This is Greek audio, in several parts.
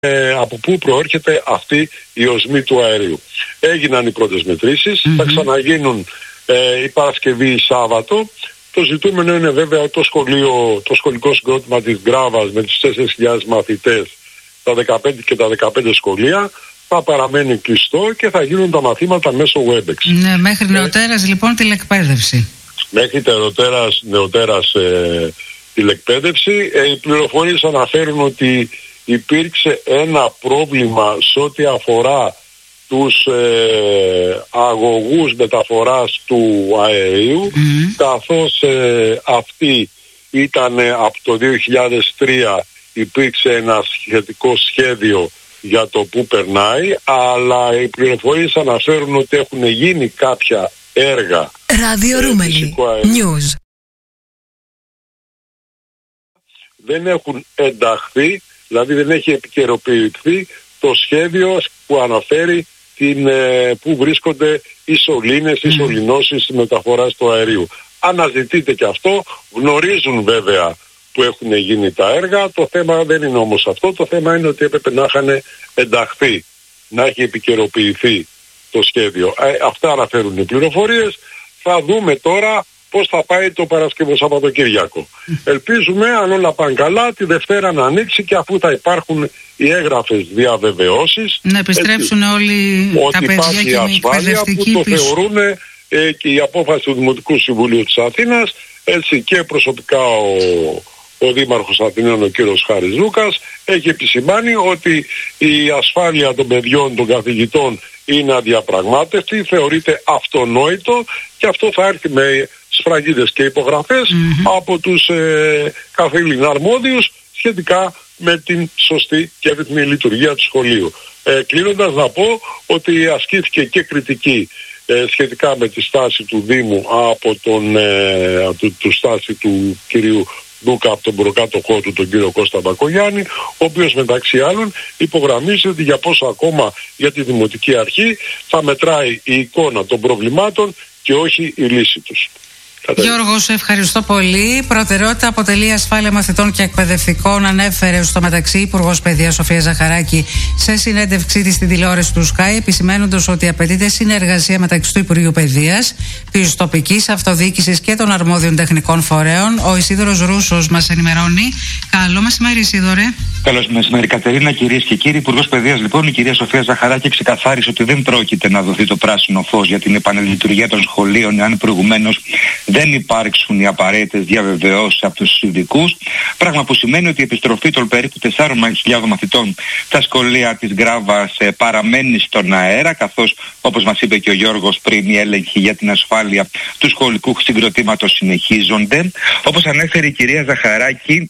από πού προέρχεται αυτή η οσμή του αερίου. Έγιναν οι πρώτες μετρήσεις, θα ξαναγίνουν η Παρασκευή ή Σάββατο. Το ζητούμενο είναι βέβαια το σχολικό συγκρότημα της Γκράβας με τους 4.000 μαθητές, τα 15 και τα 15 σχολεία, θα παραμένει κλειστό και θα γίνουν τα μαθήματα μέσω WebEx. Ναι, μέχρι νεοτέρας λοιπόν τηλεκπαίδευση. Μέχρι νεοτέρας τηλεκπαίδευση. Οι πληροφορίες αναφέρουν ότι υπήρξε ένα πρόβλημα σε ό,τι αφορά τους αγωγούς μεταφοράς του αερίου, καθώς αυτή ήταν από το 2003, υπήρξε ένα σχετικό σχέδιο για το που περνάει, αλλά οι πληροφορίες αναφέρουν ότι έχουν γίνει κάποια έργα. Ράδιο Ρούμελι News. Δεν έχουν ενταχθεί, δηλαδή δεν έχει επικαιροποιηθεί το σχέδιο που αναφέρει που βρίσκονται οι σωλήνες, οι σωληνώσεις της μεταφοράς του αερίου. Αναζητείται και αυτό, γνωρίζουν βέβαια που έχουν γίνει τα έργα, το θέμα δεν είναι όμως αυτό, το θέμα είναι ότι έπρεπε να είχαν ενταχθεί, να έχει επικαιροποιηθεί το σχέδιο. Αυτά αναφέρουν οι πληροφορίες. Θα δούμε τώρα πώς θα πάει το Παρασκευό Σαββατοκύριακο. Ελπίζουμε, αν όλα πάνε καλά, τη Δευτέρα να ανοίξει και αφού θα υπάρχουν οι έγγραφες διαβεβαιώσεις, να επιστρέψουν όλοι τα παιδιά και οι εκπαιδευτικοί που το πίσω. θεωρούν και η απόφαση του Δημοτικού Συμβουλίου της Αθήνας, έτσι και προσωπικά ο Δήμαρχος Αθηνών, ο κύριος Χάρης Λούκας, έχει επισημάνει ότι η ασφάλεια των παιδιών, των καθηγητών είναι αδιαπραγμάτευτη, θεωρείται αυτονόητο και αυτό θα έρθει με σφραγίδες και υπογραφές από τους καθήλυνα αρμόδιους σχετικά με την σωστή και ρυθμή λειτουργία του σχολείου. Κλείνοντας να πω ότι ασκήθηκε και κριτική σχετικά με τη στάση του Δήμου από τη στάση του κυρίου Ντούκα από τον προκάτοχό του, τον κύριο Κώστα Μπακογιάννη, ο οποίος μεταξύ άλλων υπογραμμίζει ότι για πόσο ακόμα για τη Δημοτική Αρχή θα μετράει η εικόνα των προβλημάτων και όχι η λύση τους. Γιώργο, σε ευχαριστώ πολύ. Προτεραιότητα αποτελεί η ασφάλεια μαθητών και εκπαιδευτικών, ανέφερε στο μεταξύ Υπουργός Παιδείας Σοφία Ζαχαράκη σε συνέντευξή της στην τηλεόραση του Sky, επισημαίνοντας ότι απαιτείται συνεργασία μεταξύ του Υπουργείου Παιδείας, της τοπικής αυτοδιοίκησης και των αρμόδιων τεχνικών φορέων. Ο Ισίδωρος Ρούσος μας ενημερώνει. Καλό μεσημέρι, Ισίδωρε. Καλό μεσημέρι, Κατερίνα. Κυρίες και κύριοι, Υπουργός Παιδείας, λοιπόν, η κυρία Σοφία Ζαχαράκη ξεκαθάρισε ότι δεν πρόκειται να δοθεί το πράσινο φως για την επανελειτουργία των σχολείων, εάν προηγουμένως δεν υπάρξουν οι απαραίτητες διαβεβαιώσεις από τους ειδικούς, πράγμα που σημαίνει ότι η επιστροφή των περίπου 4.000 μαθητών στα σχολεία της Γκράβας παραμένει στον αέρα, καθώς, όπως μας είπε και ο Γιώργος πριν, οι έλεγχοι για την ασφάλεια του σχολικού συγκροτήματος συνεχίζονται. Όπως ανέφερε η κυρία Ζαχαράκη,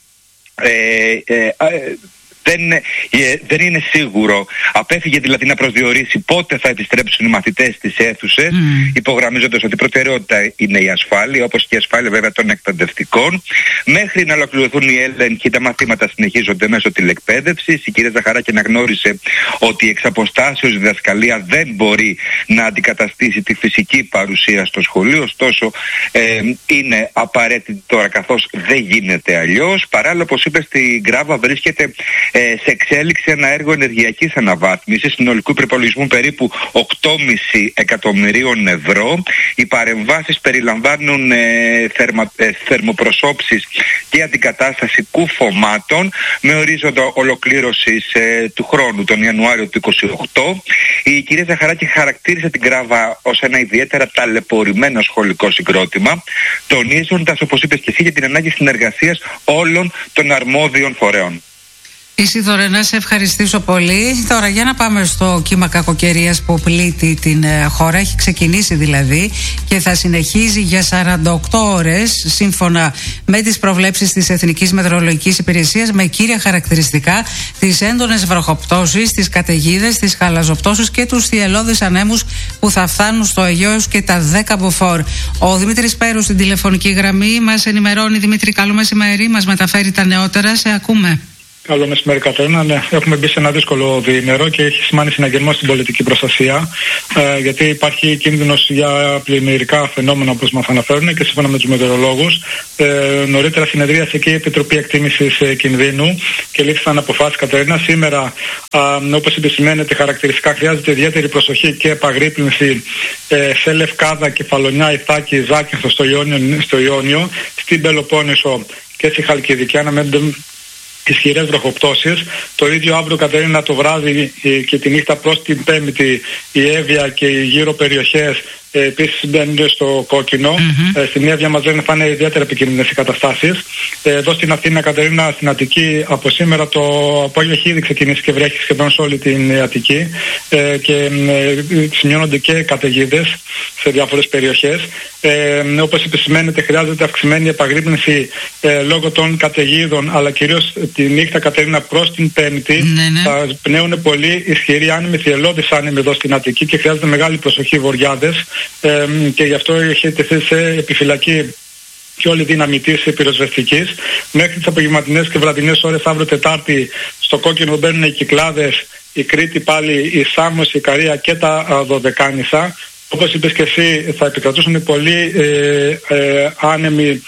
δεν είναι σίγουρο. Απέφυγε δηλαδή να προσδιορίσει πότε θα επιστρέψουν οι μαθητές στις αίθουσες, υπογραμμίζοντας ότι η προτεραιότητα είναι η ασφάλεια, όπως και η ασφάλεια βέβαια των εκπαιδευτικών. Μέχρι να ολοκληρωθούν οι έλεγχοι, τα μαθήματα συνεχίζονται μέσω τηλεκπαίδευσης. Η κυρία Ζαχαράκη αναγνώρισε ότι η εξαποστάσεως διδασκαλία δεν μπορεί να αντικαταστήσει τη φυσική παρουσία στο σχολείο, ωστόσο είναι απαραίτητη τώρα, καθώς δεν γίνεται αλλιώς. Παράλληλα, όπως είπε, στη Γκράβα βρίσκεται σε εξέλιξη ένα έργο ενεργειακής αναβάθμισης συνολικού προπολογισμού περίπου 8,5 εκατομμυρίων ευρώ. Οι παρεμβάσεις περιλαμβάνουν θερμοπροσώψεις και αντικατάσταση κουφωμάτων με ορίζοντα ολοκλήρωσης του χρόνου, τον Ιανουάριο του 2028. Η κυρία Ζαχαράκη χαρακτήρισε την Γκράβα ως ένα ιδιαίτερα ταλαιπωρημένο σχολικό συγκρότημα, τονίζοντας, όπως είπες και εσύ, για την ανάγκη συνεργασίας όλων των αρμόδιων φορέων. Ισίδωρε, να σε ευχαριστήσω πολύ. Τώρα για να πάμε στο κύμα κακοκαιρίας που πλήττει την χώρα. Έχει ξεκινήσει δηλαδή και θα συνεχίζει για 48 ώρες σύμφωνα με τις προβλέψεις της Εθνικής Μετεωρολογικής Υπηρεσίας, με κύρια χαρακτηριστικά τις έντονες βροχοπτώσεις, τις καταιγίδες, τις χαλαζοπτώσεις και τους θυελλώδεις ανέμους που θα φτάνουν στο Αιγαίο και τα 10 μποφόρ. Ο Δημήτρης Πέρου στην τηλεφωνική γραμμή μας ενημερώνει. Δημήτρη, καλό μεσημέρι, μας μεταφέρει τα νεότερα. Σε ακούμε. Καλό μεσημέρι, Κατερίνα. Ναι, έχουμε μπει σε ένα δύσκολο διήμερο και έχει σημάνει συναγερμό στην πολιτική προστασία. Γιατί υπάρχει κίνδυνος για πλημμυρικά φαινόμενα, όπως μας αναφέρουν και σύμφωνα με τους μετεωρολόγους. Νωρίτερα συνεδρίασε και η Επιτροπή Εκτίμησης Κινδύνου και λήφθησαν αποφάσεις, Κατερίνα. Σήμερα, όπως επισημαίνεται, χαρακτηριστικά χρειάζεται ιδιαίτερη προσοχή και επαγρύπνηση σε Λευκάδα, Κεφαλονιά, Ιθάκη, Ζάκυνθο στο Ιόνιο, στην Πελοπόννησο και στη Χαλκιδική. Αναμένονται ισχυρές βροχοπτώσεις. Το ίδιο αύριο, Κατερίνα, το βράδυ και τη νύχτα προς την Πέμπτη, η Εύβοια και οι γύρω περιοχές επίσης μπαίνουν στο κόκκινο. Στην Εύβοια μας λένε θα είναι ιδιαίτερα επικίνδυνες οι καταστάσεις. Εδώ στην Αθήνα, Κατερίνα, στην Αττική, από σήμερα το απόγευμα έχει ήδη ξεκινήσει και βρέχει σχεδόν σε όλη την Αττική και σημειώνονται και καταιγίδες σε διάφορες περιοχές. Όπως επισημαίνεται, χρειάζεται αυξημένη επαγρύπνηση λόγω των καταιγίδων, αλλά κυρίως τη νύχτα, Κατερίνα, προς την Πέμπτη. Θα πνέουν πολύ ισχυροί άνεμοι, θυελλώδεις άνεμοι εδώ στην Αττική και χρειάζεται μεγάλη προσοχή βορειάδες. Και γι' αυτό έχει τεθεί σε επιφυλακή και όλη η δύναμη της πυροσβεστικής. Μέχρι τις απογευματινές και βραδινές ώρες αύριο Τετάρτη στο κόκκινο μπαίνουν οι Κυκλάδες, η Κρήτη πάλι, η Σάμος, η Ικαρία και τα Δωδεκάνησα. Όπως είπες και εσύ, θα επικρατούσαν πολύ άνεμοι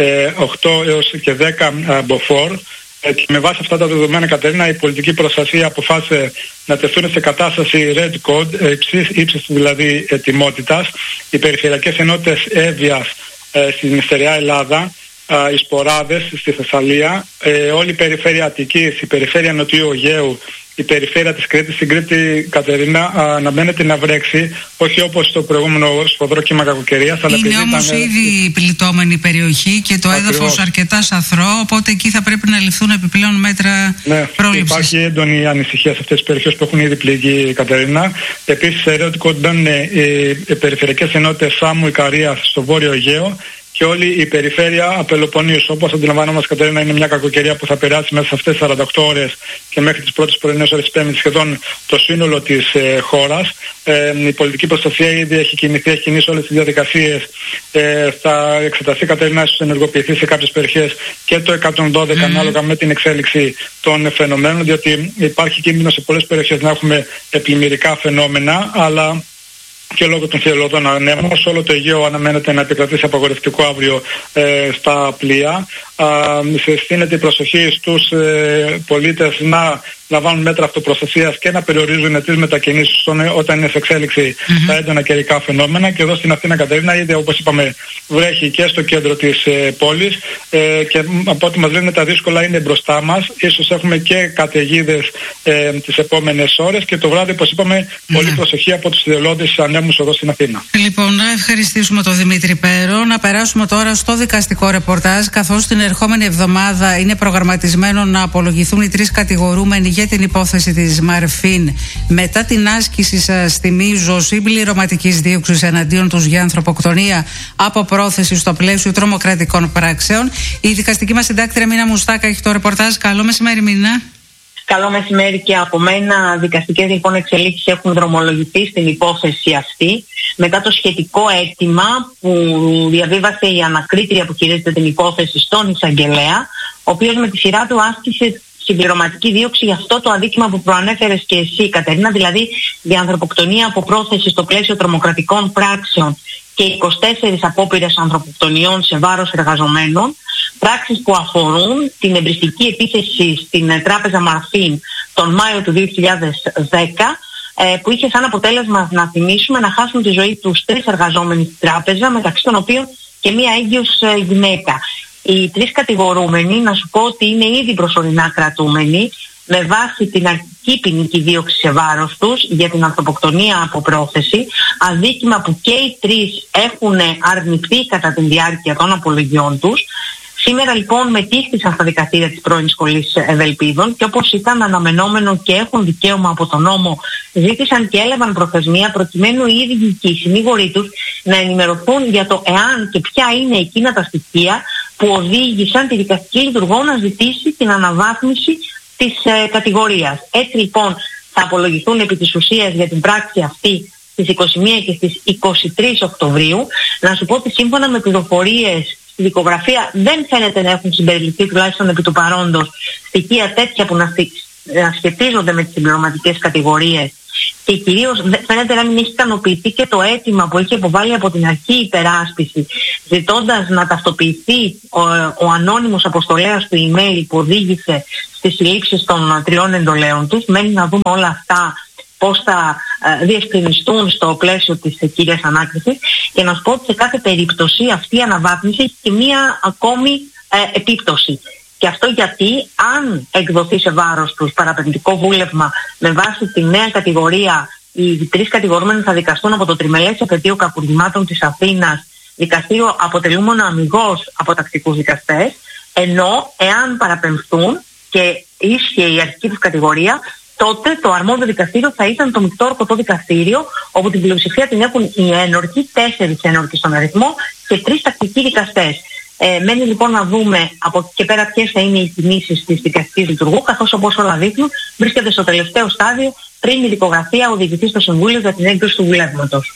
8 έως και 10 μποφόρ. Και με βάση αυτά τα δεδομένα, Κατερίνα, η πολιτική προστασία αποφάσισε να τεθούν σε κατάσταση red code, ύψης δηλαδή ετοιμότητας. Οι περιφερειακές ενότητες Εύβοιας στην Στερεά Ελλάδα, οι Σποράδες στη Θεσσαλία, όλη η περιφέρεια Αττικής, η περιφέρεια Νοτιού Αιγαίου, η περιφέρεια της Κρήτης. Στην Κρήτη, Κατερίνα, αναμένεται να βρέξει, όχι όπως το προηγούμενο σφοδρό κύμα κακοκαιρίας. Είναι όμως ήδη πληττόμενη περιοχή και το έδαφος αρκετά σαθρό, οπότε εκεί θα πρέπει να ληφθούν επιπλέον μέτρα πρόληψης. Υπάρχει έντονη ανησυχία σε αυτές τις περιοχές που έχουν ήδη πληγεί, Κατερίνα. Επίσης, σε red code μπαίνουν οι περιφερειακές ενότητες Σάμου, Ικαρία στο Βόρειο Αιγαίο και όλη η περιφέρεια Πελοποννήσου. Όπως αντιλαμβάνομαστε, Κατερίνα, είναι μια κακοκαιρία που θα περάσει μέσα σε αυτές τις 48 ώρες και μέχρι τις πρώτες πρωινές ώρες της Πέμπτης σχεδόν το σύνολο της χώρας. Η πολιτική προστασία ήδη έχει κινήσει όλες τις διαδικασίες. Θα εξεταστεί, Κατερίνα, ίσως ενεργοποιηθεί σε κάποιες περιοχές και το 112 ανάλογα με την εξέλιξη των φαινομένων, διότι υπάρχει κίνδυνο σε πολλές περιοχές να έχουμε πλημμυρικά φαινόμενα, αλλά και λόγω των θυελλωδών ανέμων. Όλο το Αιγαίο αναμένεται να επικρατήσει απαγορευτικό αύριο στα πλοία. Συστήνεται η προσοχή στους πολίτες να λαμβάνουν μέτρα αυτοπροστασίας και να περιορίζουν τις μετακινήσεις όταν είναι σε εξέλιξη τα έντονα καιρικά φαινόμενα. Και εδώ στην Αθήνα, Κατερίνα, ήδη όπως είπαμε βρέχει και στο κέντρο της πόλης και από ό,τι μας λένε τα δύσκολα είναι μπροστά μας. Ίσως έχουμε και καταιγίδες τις επόμενες ώρες και το βράδυ, όπως είπαμε, πολύ προσοχή από τους θυελλώδεις ανέμους εδώ στην Αθήνα. Λοιπόν, να ευχαριστήσουμε τον Δημήτρη Πέρο. Να περάσουμε τώρα στο δικαστικό ρεπορτάζ, καθώς την ερχόμενη εβδομάδα είναι προγραμματισμένο να απολογηθούν οι 3 κατηγορούμενοι για την υπόθεση της Μαρφίν μετά την άσκηση, σας θυμίζω, συμπληρωματικής δίωξης εναντίον τους για ανθρωποκτονία από πρόθεση στο πλαίσιο τρομοκρατικών πράξεων. Η δικαστική μας συντάκτρια Μίνα Μουστάκα έχει το ρεπορτάζ. Καλό μεσημέρι, Μίνα. Καλό μεσημέρι και από μένα. Δικαστικές λοιπόν εξελίξεις έχουν δρομολογηθεί στην υπόθεση αυτή μετά το σχετικό αίτημα που διαβίβασε η ανακρίτρια που χειρίζεται την υπόθεση στον εισαγγελέα, ο οποίος με τη σειρά του άσκησε συμπληρωματική δίωξη για αυτό το αδίκημα που προανέφερες και εσύ, Κατερίνα, δηλαδή για ανθρωποκτονία από πρόθεση στο πλαίσιο τρομοκρατικών πράξεων και 24 απόπειρες ανθρωποκτονιών σε βάρος εργαζομένων, πράξεις που αφορούν την εμπριστική επίθεση στην τράπεζα Μαρφίν τον Μάιο του 2010, που είχε σαν αποτέλεσμα, να θυμίσουμε, να χάσουν τη ζωή τους 3 εργαζόμενοι στην τράπεζα, μεταξύ των οποίων και μία έγκυος γυναίκα. Οι 3 κατηγορούμενοι, να σου πω ότι είναι ήδη προσωρινά κρατούμενοι με βάση την αρχική ποινική δίωξη σε βάρος τους για την ανθρωποκτονία από πρόθεση, αδίκημα που και οι 3 έχουν αρνηθεί κατά τη διάρκεια των απολογιών τους. Σήμερα λοιπόν μετήχθησαν στα δικαστήρια της πρώην Σχολής Ευελπίδων και όπως ήταν αναμενόμενο και έχουν δικαίωμα από τον νόμο, ζήτησαν και έλαβαν προθεσμία προκειμένου οι ίδιοι και οι συνήγοροι τους να ενημερωθούν για το εάν και ποια είναι εκείνα τα στοιχεία που οδήγησαν τη δικαστική λειτουργό να ζητήσει την αναβάθμιση της κατηγορίας. Έτσι λοιπόν θα απολογηθούν επί της ουσίας για την πράξη αυτή στις 21 και στις 23 Οκτωβρίου. Να σου πω ότι σύμφωνα με πληροφορίες Στη δικογραφία δεν φαίνεται να έχουν συμπεριληφθεί, τουλάχιστον επί του παρόντος, στοιχεία τέτοια που να σχετίζονται με τις συμπληρωματικές κατηγορίες, και κυρίως φαίνεται να μην έχει ικανοποιηθεί και το αίτημα που είχε υποβάλει από την αρχή η υπεράσπιση, ζητώντας να ταυτοποιηθεί ο ανώνυμος αποστολέας του email που οδήγησε στις συλλήψεις των 3 εντολέων τους. Μένει να δούμε όλα αυτά πώς θα διευκρινιστούν στο πλαίσιο της κύριας ανάκρισης. Και να σου πω ότι σε κάθε περίπτωση αυτή η αναβάθμιση έχει και μία ακόμη επίπτωση. Και αυτό γιατί αν εκδοθεί σε βάρος τους παραπεμπτικό βούλευμα με βάση τη νέα κατηγορία, οι 3 κατηγορούμενοι θα δικαστούν από το Τριμελές Επαιτείο Κακουργημάτων της Αθήνας, δικαστήριο αποτελούμενο αμιγώς από τακτικούς δικαστές, ενώ εάν παραπεμφθούν και ίσχυε η αρχική τους κατηγορία, τότε το αρμόδιο δικαστήριο θα ήταν το μεικτό ορκωτό δικαστήριο, όπου την πλειοψηφία την έχουν οι ένορκοι, 4 ένορκοι στον αριθμό και 3 τακτικοί δικαστές. Μένει λοιπόν να δούμε από εκεί και πέρα ποιες θα είναι οι κινήσεις της δικαστικής λειτουργού, καθώς όπως όλα δείχνουν βρίσκεται στο τελευταίο στάδιο πριν η δικογραφία οδηγηθεί στο Συμβούλιο για την έγκριση του βουλεύματος.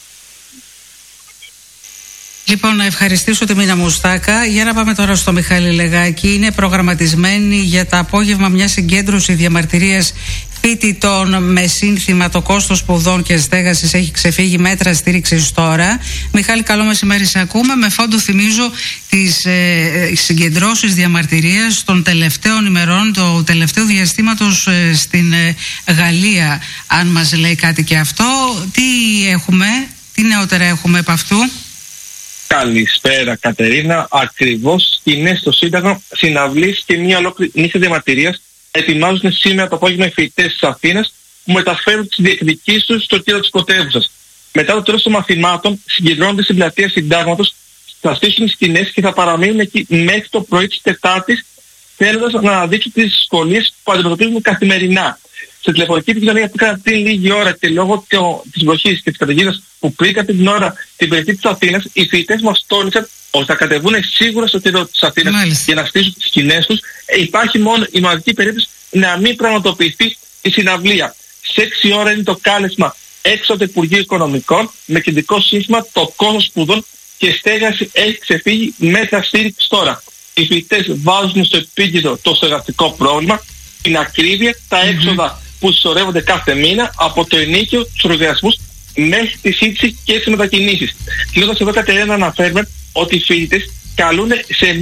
Λοιπόν, να ευχαριστήσω τη Μίνα Μουστάκα. Για να πάμε τώρα στο Μιχάλη Λεγάκη. Είναι προγραμματισμένη για το απόγευμα μια συγκέντρωση διαμαρτυρίας φοιτητών με σύνθημα «Το κόστος σπουδών και στέγασης έχει ξεφύγει, μέτρα στήριξης τώρα». Μιχάλη, καλό μεσημέρι, σε ακούμε. Με φόντο θυμίζω τις συγκεντρώσεις διαμαρτυρίας των τελευταίων ημερών, του τελευταίου διαστήματος στην Γαλλία. Αν μας λέει κάτι και αυτό, τι έχουμε, τι νεότερα έχουμε από αυτού? Καλησπέρα Κατερίνα. Ακριβώς σκηνές στο Σύνταγμα, συναυλίες και μια ολόκληρη νύχτα διαμαρτυρίας ετοιμάζουν σήμερα το απόγευμα οι φοιτητές της Αθήνας που μεταφέρουν τις διεκδικήσεις τους στο κέντρο της πρωτεύουσας. Μετά το τέλος των μαθημάτων συγκεντρώνονται στην πλατεία Συντάγματος, θα στήσουν σκηνές και θα παραμείνουν εκεί μέχρι το πρωί της Τετάρτης, θέλοντας να αναδείξουν τις δυσκολίες που αντιμετωπίζουν καθημερινά. Στη τηλεφωνική επικοινωνία που έκανα πριν λίγη ώρα και λόγω της βροχής και της καταιγίδας που πριν την ώρα την περιοχή της Αθήνας, οι φοιτητές μας τόνισαν ότι θα κατεβούν σίγουρα στο κέντρο της Αθήνας για να στήσουν τις σκηνές τους. Υπάρχει μόνο η μοναδική περίπτωση να μην πραγματοποιηθεί η συναυλία. Σε 6 ώρα είναι το κάλεσμα έξω από το Υπουργείο Οικονομικών με κεντρικό σύνθημα «Το κόστος σπουδών και στέγαση έχει ξεφύγει, μέτρα στήριξης τώρα». Οι φοιτητές βάζουν στο επίκεντρο το στεγαστικό πρόβλημα, την ακρίβεια, τα έξοδα που συσσωρεύονται κάθε μήνα από το ενίκιο, τους οργανισμούς μέχρι τη σύντηση και τις μετακινήσεις. Κλείνοντας εδώ, Κατερίνα, να αναφέρουμε ότι οι φοιτητές καλούν σε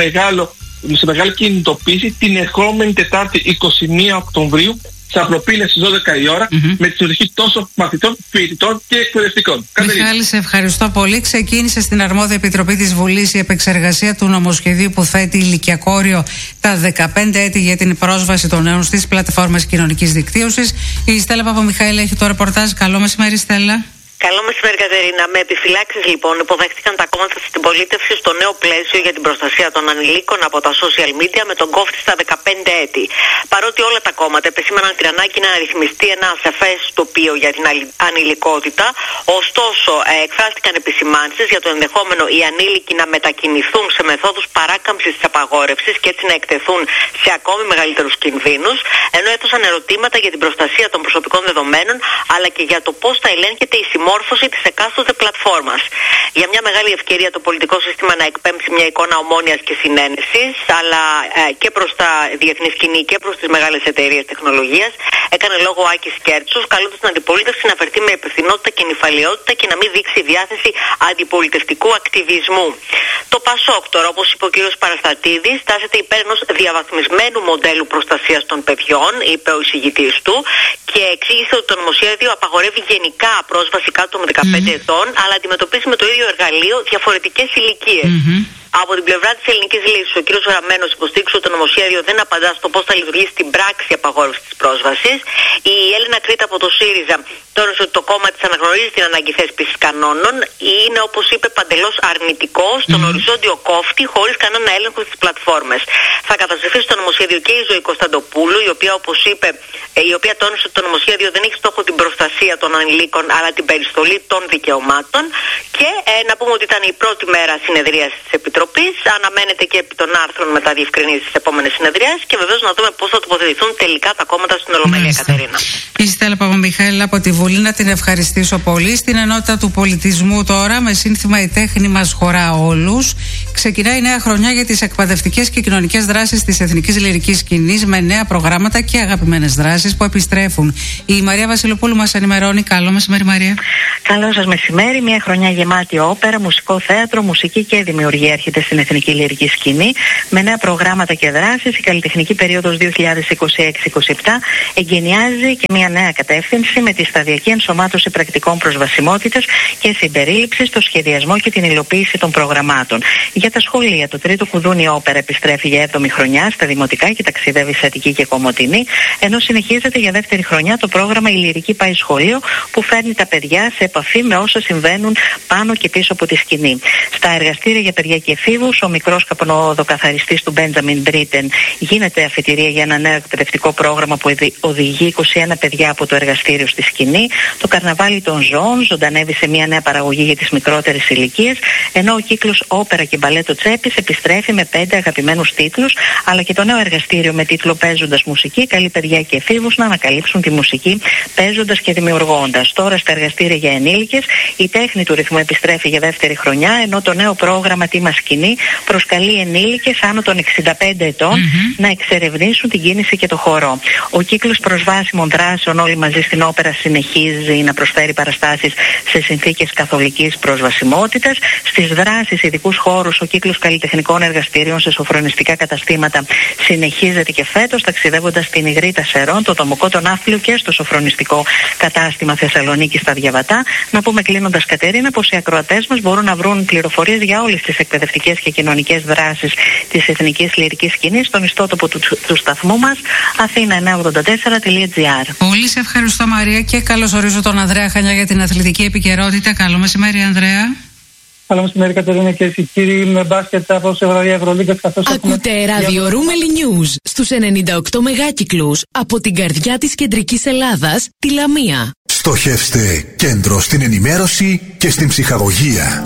μεγάλη κινητοποίηση την ερχόμενη Τετάρτη 21 Οκτωβρίου σε Απλοπήλαια στις 12 η ώρα με τη συμμετοχή τόσο μαθητών, φοιτητών και εκπαιδευτικών. Μιχάλη, σε ευχαριστώ πολύ. Ξεκίνησε στην αρμόδια επιτροπή της Βουλής η επεξεργασία του νομοσχεδίου που θέτει ηλικιακό όριο τα 15 έτη για την πρόσβαση των νέων στις πλατφόρμες κοινωνικής δικτύωσης. Η Στέλλα Παπαμιχαήλ έχει το ρεπορτάζ. Καλό μεσημέρι, Στέλλα. Καλό μεσημέρι, Κατερίνα. Με επιφυλάξεις λοιπόν υποδέχτηκαν τα κόμματα στην πολίτευση στο νέο πλαίσιο για την προστασία των ανηλίκων από τα social media με τον κόφτη στα 15 έτη. Παρότι όλα τα κόμματα επεσήμαναν την ανάγκη να ρυθμιστεί ένα ασαφές τοπίο για την ανηλικότητα, ωστόσο εκφράστηκαν επισημάνσεις για το ενδεχόμενο οι ανήλικοι να μετακινηθούν σε μεθόδους παράκαμψης της απαγόρευσης και έτσι να εκτεθούν σε ακόμη μεγαλύτερους κινδύνους, ενώ έθεσαν ερωτήματα για την προστασία των προσωπικών δεδομένων αλλά και για το πώς θα ελέγχεται η συμμόρφωση της εκάστοτε πλατφόρμας. Για μια μεγάλη ευκαιρία το πολιτικό σύστημα να εκπέμψει μια εικόνα ομόνοιας και συνένεσης, αλλά και προς τα διεθνή σκηνή και προς τις μεγάλες εταιρείες τεχνολογίας, έκανε λόγο ο Άκης Κέρτσος, καλώντας την αντιπολίτευση να φερθεί με υπευθυνότητα και νηφαλιότητα και να μην δείξει διάθεση αντιπολιτευτικού ακτιβισμού. Το ΠΑΣΟΚ τώρα, όπως είπε ο κ. Παραστατίδης, τάσεται υπέρ ενός διαβαθμισμένου μοντέλου προστασίας των παιδιών, είπε ο εισηγητής του, και εξήγησε ότι το νομοσχέδιο απαγορεύει γενικά πρόσβαση κάτω των 15 ετών, αλλά αντιμετωπίζει με το ίδιο εργαλείο διαφορετικές ηλικίες. Από την πλευρά της ελληνικής λύσης, ο κ. Γραμμένος υποστήριξε ότι το νομοσχέδιο δεν απαντά στο πώς θα λειτουργήσει στην πράξη η απαγόρευση της πρόσβασης. Η Έλληνα Κρήτα από το ΣΥΡΙΖΑ τόνισε ότι το κόμμα της αναγνωρίζει την ανάγκη θέσπισης κανόνων. Είναι, όπως είπε, παντελώς αρνητικό στον οριζόντιο κόφτη, χωρίς κανένα έλεγχο στις πλατφόρμες. Θα καταστροφήσει το νομοσχέδιο και η Ζωή Κωνσταντοπούλου, η οποία, όπως είπε, η οποία τόνισε ότι το νομοσχέδιο δεν έχει στόχο την προστασία των ανηλίκων, αλλά την περιστολή των δικαιωμάτων. Και να πούμε ότι ήταν η πρώτη μέρα συνεδρίασης της Επιτροπής. Αναμένεται και επί των άρθρων μετά διευκρινήσεις στις επόμενες συνεδριάσεις και βεβαίως να δούμε πώς θα τοποθετηθούν τελικά τα κόμματα στην Ολομέλεια, Κατερίνα. Η Στέλλα Παπαμιχαήλ από τη Βουλή, να την ευχαριστήσω πολύ. Στην ενότητα του πολιτισμού τώρα, με σύνθημα «Η τέχνη μας χωρά όλους», ξεκινάει η νέα χρονιά για τις εκπαιδευτικές και κοινωνικές δράσεις της εθνικής λυρικής σκηνής με νέα προγράμματα και αγαπημένες δράσεις που επιστρέφουν. Η Μαρία Βασιλοπούλου μας ενημερώνει. Καλό μεσημέρι, Μαρία. Καλό σας μεσημέρι. Μια χρονιά γεμάτη όπερα, μουσικό θέατρο, μουσική και δημιουργία έρχεται στην εθνική λυρική σκηνή με νέα προγράμματα και δράσεις. Η καλλιτεχνική περίοδος 2026-27 εγκαινιάζει και μια νέα κατεύθυνση με τη σταδιακή ενσωμάτωση πρακτικών προσβασιμότητας και συμπερίληψη στο σχεδιασμό και την υλοποίηση των προγραμμάτων. Για τα σχολεία, το τρίτο κουδούνι όπερα επιστρέφει για 7η χρονιά στα δημοτικά και ταξιδεύει σε Αττική και Κομοτηνή, ενώ συνεχίζεται για δεύτερη χρονιά το πρόγραμμα Η Λυρική Πάει Σχολείο, που φέρνει τα παιδιά σε επαφή με όσα συμβαίνουν πάνω και πίσω από τη σκηνή. Στα εργαστήρια για παιδιά και εφήβους, ο μικρός καπνοδοκαθαριστής του Μπέντζαμιν Μπρίτεν γίνεται αφετηρία για ένα νέο εκπαιδευτικό πρόγραμμα που οδηγεί 21 παιδιά από το εργαστήριο στη σκηνή. Το καρναβάλι των ζώων ζωντανεύει σε μια νέα παραγωγή για τις μικρότερες ηλικίες, ενώ ο κύκλος όπερα και μπαλέτο Τσέπης επιστρέφει με 5 αγαπημένους τίτλους, αλλά και το νέο εργαστήριο με τίτλο Παίζοντας Μουσική καλεί παιδιά και εφήβους να ανακαλύψουν τη μουσική παίζοντας και δημιουργώντας. Τώρα στα εργαστήρια για ενήλικες η τέχνη του ρυθμού επιστρέφει για δεύτερη χρονιά, ενώ το νέο πρόγραμμα Τίμα Σκηνή προσκαλεί ενήλικες άνω των 65 ετών να εξερευνήσουν την κίνηση και το χορό. Ο κύκλος προσβάσιμων δράσεων Όλοι Μαζί στην Όπερα συνεχίζει να προσφέρει παραστάσεις σε συνθήκες καθολικής προσβασιμότητας. Στις δράσεις ειδικούς χώρους, ο κύκλος καλλιτεχνικών εργαστηρίων σε σοφρονιστικά καταστήματα συνεχίζεται και φέτος, ταξιδεύοντας στην Ιγρήτα Σερών, το Τομοκό, τον Άφλιο και στο σοφρονιστικό κατάστημα Θεσσαλονίκη στα Διαβατά. Να πούμε κλείνοντας, Κατερίνα, πως οι ακροατές μας μπορούν να βρουν πληροφορίες για όλες τις εκπαιδευτικές και κοινωνικές δράσεις της εθνικής λυρικής σκηνής στον ιστότοπο του σταθμού μας, athena984.gr. Πολύ σε ευχαριστώ, Μαρία, και καλωσορίζω τον Ανδρέα Χανιά για την αθλητική επικαιρότητα. Καλό μεσημέρι, Ανδρέα. Καλό μεσημέρι, Κατερίνα, και οι κύριοι. Με μπάσκετ από Σεβραλία Ευρωλίγκα. Ακούτε ράδιο Ρούμελι News στους 98 μεγάκυκλους από την καρδιά της κεντρικής Ελλάδας, τη Λαμία. Στοχεύστε κέντρο στην ενημέρωση και στην ψυχαγωγία.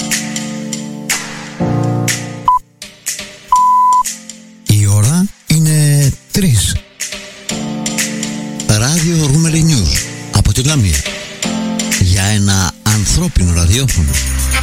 Η ώρα είναι 3. Ράδιο Ρούμελι News από τη Λαμία. Για ένα ανθρώπινο ραδιόφωνο.